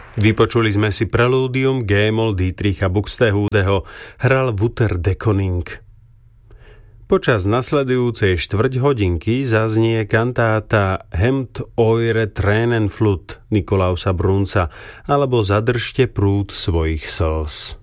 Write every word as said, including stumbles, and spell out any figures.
Vypočuli sme si prelúdium G-moll Dietricha Buxtehudeho, hral Wouter de Koning. Počas nasledujúcej štvrť hodinky zaznie kantáta Hemmt eure Tränen Flut Nikolausa Brunza alebo Zadržte prúd svojich slz.